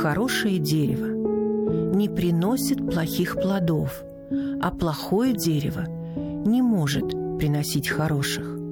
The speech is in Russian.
Хорошее дерево не приносит плохих плодов, а плохое дерево не может приносить хороших.